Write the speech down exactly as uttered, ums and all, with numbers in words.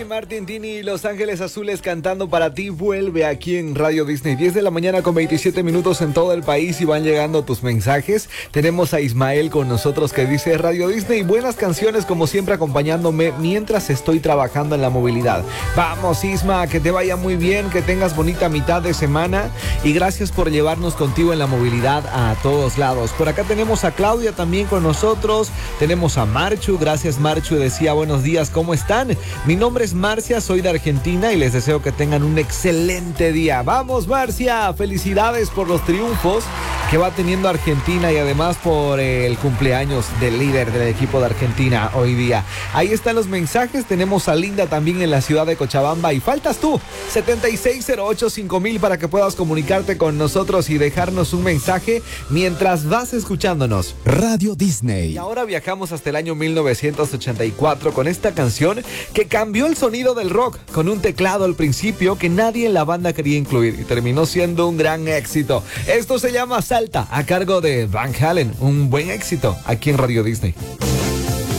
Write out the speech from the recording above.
Ricky Martin, Tini y Los Ángeles Azules cantando para ti. Vuelve aquí en Radio Disney. diez de la mañana con veintisiete minutos en todo el país y van llegando tus mensajes. Tenemos a Ismael con nosotros que dice: Radio Disney, buenas canciones como siempre acompañándome mientras estoy trabajando en la movilidad. Vamos, Isma, que te vaya muy bien, que tengas bonita mitad de semana y gracias por llevarnos contigo en la movilidad a todos lados. Por acá tenemos a Claudia también con nosotros. Tenemos a Marchu. Gracias, Marchu. Decía: buenos días, ¿cómo están? Mi nombre es Marcia, soy de Argentina y les deseo que tengan un excelente día. Vamos, Marcia, felicidades por los triunfos que va teniendo Argentina y además por el cumpleaños del líder del equipo de Argentina hoy día. Ahí están los mensajes. Tenemos a Linda también en la ciudad de Cochabamba y faltas tú, setenta y seis cero ocho cinco mil, para que puedas comunicarte con nosotros y dejarnos un mensaje mientras vas escuchándonos. Radio Disney. Y ahora viajamos hasta el año mil novecientos ochenta y cuatro con esta canción que cambió el sonido del rock con un teclado al principio que nadie en la banda quería incluir y terminó siendo un gran éxito. Esto se llama Salta, a cargo de Van Halen. Un buen éxito aquí en Radio Disney.